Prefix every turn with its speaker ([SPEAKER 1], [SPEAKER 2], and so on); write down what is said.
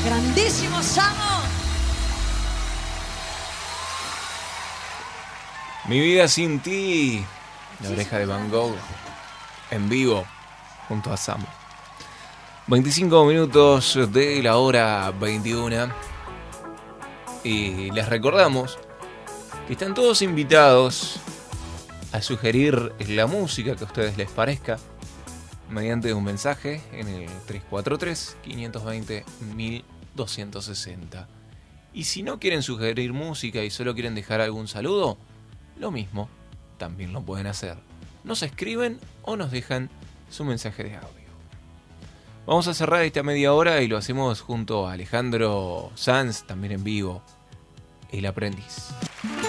[SPEAKER 1] Grandísimo Samo.
[SPEAKER 2] Mi vida sin ti. La oreja de Van Gogh. En vivo. Junto a Samo. 25 minutos de la hora 21. Y les recordamos que están todos invitados a sugerir la música que a ustedes les parezca mediante un mensaje en el 343-520-1260. Y si no quieren sugerir música y solo quieren dejar algún saludo, lo mismo, también lo pueden hacer. Nos escriben o nos dejan su mensaje de audio. Vamos a cerrar esta media hora y lo hacemos junto a Alejandro Sanz, también en vivo, El Aprendiz.